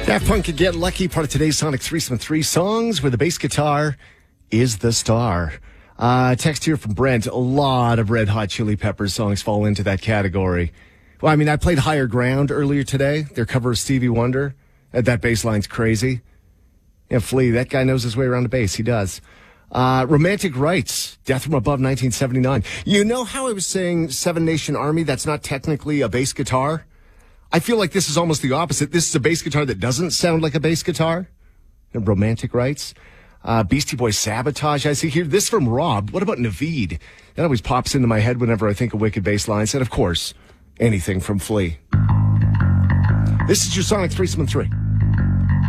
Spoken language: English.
Daft Punk can Get Lucky, part of today's Sonic Threesome 3 songs where the bass guitar is the star. Text here from Brent. A lot of Red Hot Chili Peppers songs fall into that category. Well, I mean, I played Higher Ground earlier today, their cover of Stevie Wonder. That bass line's crazy. Yeah, Flea, that guy knows his way around the bass. He does. Romantic Rights, Death from Above, 1979. You know how I was saying Seven Nation Army, that's not technically a bass guitar? I feel like this is almost the opposite. This is a bass guitar that doesn't sound like a bass guitar. And Romantic Rights. Beastie Boys, Sabotage. I see here. This from Rob. What about Naveed? That always pops into my head whenever I think of wicked bass lines. And of course, anything from Flea. This is your Sonic Threesome 3.